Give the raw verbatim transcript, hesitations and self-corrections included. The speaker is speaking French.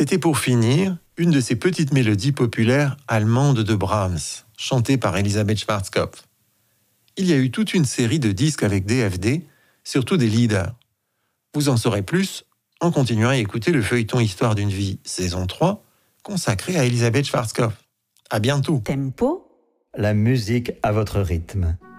C'était pour finir une de ces petites mélodies populaires allemandes de Brahms, chantée par Elisabeth Schwarzkopf. Il y a eu toute une série de disques avec D F D, surtout des leaders. Vous en saurez plus en continuant à écouter le feuilleton Histoire d'une vie, saison trois, consacré à Elisabeth Schwarzkopf. À bientôt. Tempo. La musique à votre rythme.